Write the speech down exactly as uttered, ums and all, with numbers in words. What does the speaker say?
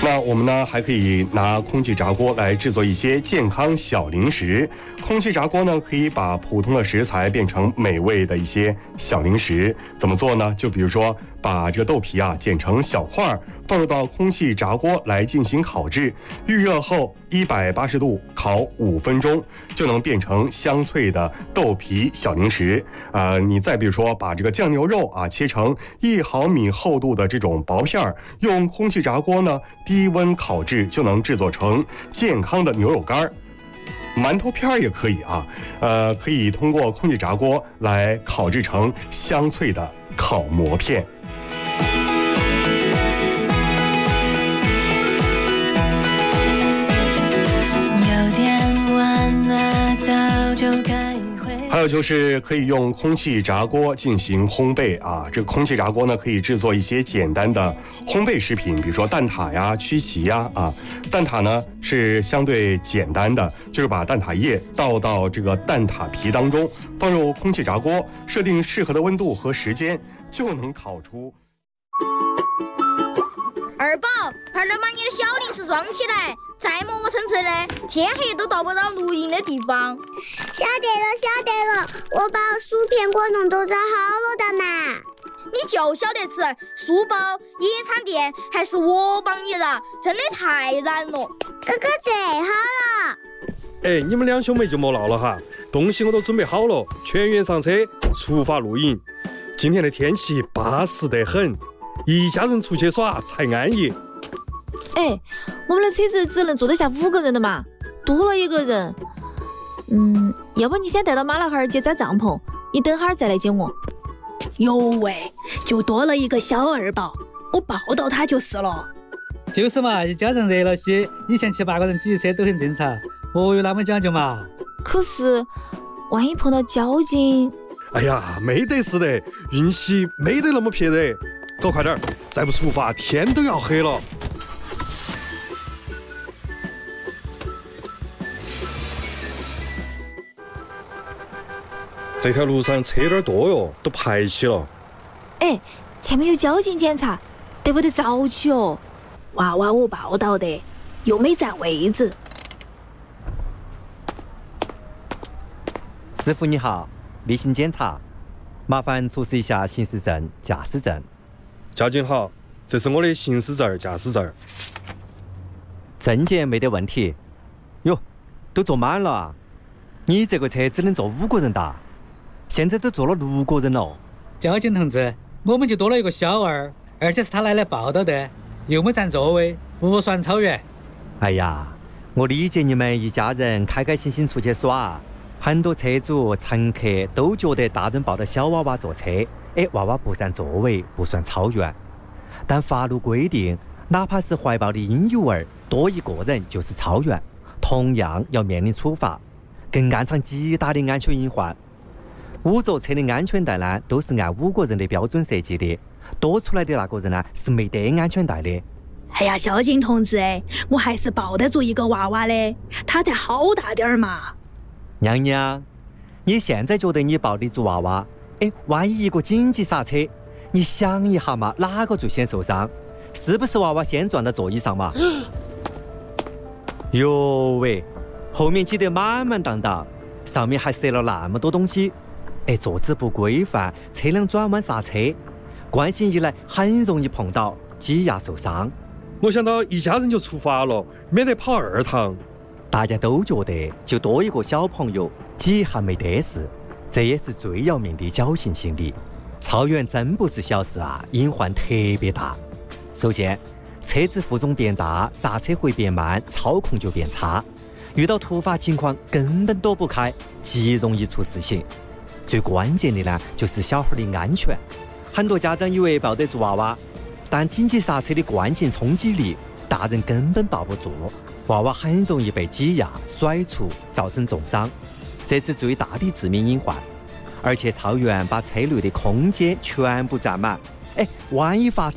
那我们呢还可以拿空气炸锅来制作一些健康小零食。空气炸锅呢可以把普通的食材变成美味的一些小零食。怎么做呢？就比如说把这个豆皮啊剪成小块，放入到空气炸锅来进行烤制，预热后一百八十度烤五分钟，就能变成香脆的豆皮小零食。呃，你再比如说把这个酱牛肉啊切成一毫米厚度的这种薄片，用空气炸锅呢低温烤制，就能制作成健康的牛肉干。馒头片也可以啊，呃，可以通过空气炸锅来烤制成香脆的烤馍片。 有点晚了，早就该回。 还有就是可以用空气炸锅进行烘焙啊，这个空气炸锅呢可以制作一些简单的烘焙食品，比如说蛋挞呀、曲奇呀啊。蛋挞呢是相对简单的，就是把蛋挞液倒到这个蛋挞皮当中，放入空气炸锅，设定适合的温度和时间，就能烤出。 二宝，快点把你的小零食装起来，再磨磨蹭蹭的，天黑都到不到露营的地方。 晓得了，晓得了，我把薯片果冻都做好了的嘛。 你就晓得吃书包、野餐垫，还是我帮你的，真的太难了。 哥哥最好了。 哎，你们两兄妹就莫闹了哈，东西我都准备好了，全员上车，出发露营。今天的天气巴适得很，一家人出去耍才安逸。 哎，我们的车子只能坐得下五个人的嘛，多了一个人。嗯，要不你先带到马老汉儿去扎帐篷，你等会儿再来接我。 哟喂，就多了一个小二宝，我抱到他就是了。 就是嘛，一家人热闹些，以前七八个人挤车都很正常，何有那么讲究嘛？ 可是，万一碰到交警…… 哎呀，没得事的，运气没得那么撇的，搞快点，再不出发，天都要黑了。这条路上车有点多哟，都排起了。 哎，前面有交警检查，得不得早起哦？ 娃娃我抱到的，又没占位置。 师傅你好，例行检查，麻烦出示一下行驶证、驾驶证。 交警好，这是我的行驶证、驾驶证。 证件没得问题。哟，都坐满了啊！你这个车只能坐五个人的，现在都坐了六个人了。 交警同志，我们就多了一个小二，而且是他来来报道的，又没占座位，不算超员。 哎呀，我理解你们一家人开开心心出去耍，很多车主乘客都觉得大人抱着小娃娃坐车，哎，娃娃不占座位不算超员。但法律规定，哪怕是怀抱的婴幼儿多一个人就是超员，同样要面临处罚，更暗藏极大的安全隐患。五座车的安全带呢，都是按五个人的标准设计的，多出来的那个人呢是没得安全带的。 哎呀，交警同志，我还是抱得住一个娃娃的，他才好大点儿嘛。 娘娘，你现在觉得你抱得住娃娃？哎，万一一个紧急刹车，你想一下嘛，哪个最先受伤？是不是娃娃先撞到座椅上嘛？哟喂，后面挤得满满当当，上面还塞了那么多东西。哎，坐姿不规范，车辆转弯刹车，惯性一来很容易碰到，挤压受伤。 我想到一家人就出发了，免得跑二趟。 大家都觉得就多一个小朋友，挤还没得事，这也是最要命的侥幸心理。超员真不是小事啊，隐患特别大。首先，车子负重变大，刹车会变慢，操控就变差，遇到突发情况根本躲不开，极容易出事情。最关键的呢，就是小孩的安全。很多家长以为抱得住娃娃，但紧急刹车的惯性冲击力，大人根本抱不住，娃娃很容易被挤压、甩出，造成重伤，这是最大的致命隐患。而且超员把车内的空间全部占满，哎，万一发生